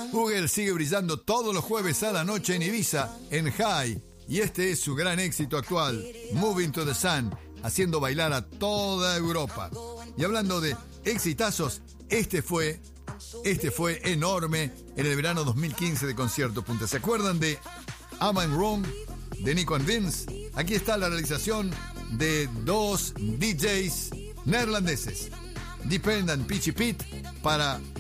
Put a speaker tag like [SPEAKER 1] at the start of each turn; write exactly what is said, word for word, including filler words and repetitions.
[SPEAKER 1] Google sigue brillando todos los jueves a la noche en Ibiza, en High. Y este es su gran éxito actual, Moving to the Sun, haciendo bailar a toda Europa. Y hablando de exitazos, este fue, este fue enorme en el verano dos mil quince de Concierto Punta. ¿Se acuerdan de Am I Wrong, de Nico and Vince? Aquí está la realización de dos D Js neerlandeses, Dependent Pitchy Pete para